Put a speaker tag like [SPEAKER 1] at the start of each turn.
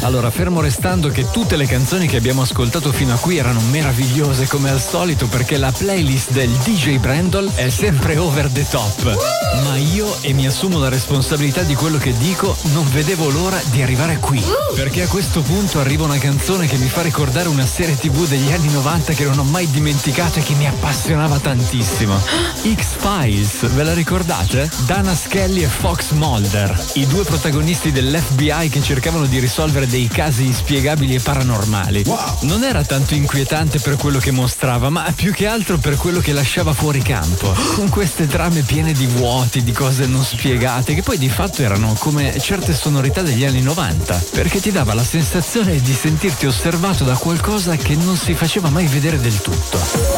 [SPEAKER 1] Allora, fermo restando che tutte le canzoni che abbiamo ascoltato fino a qui erano meravigliose come al solito, perché la playlist del DJ Brandol è sempre over the top. Ma io, e mi assumo la responsabilità di quello che dico, non vedevo l'ora di arrivare qui. Perché a questo punto arriva una canzone che mi fa ricordare una serie TV degli anni 90 che non ho mai dimenticato e che mi appassionava tantissimo. X-Files, ve la ricordate? Dana Scully e Fox Mulder, i due protagonisti dell'FBI che cercavano di risolvere dei casi inspiegabili e paranormali. Non era tanto inquietante per quello che mostrava, ma più che altro per quello che lasciava fuori campo, con queste trame piene di vuoti, di cose non spiegate, che poi di fatto erano come certe sonorità degli anni 90, perché ti dava la sensazione di sentirti osservato da qualcosa che non si faceva mai vedere del tutto.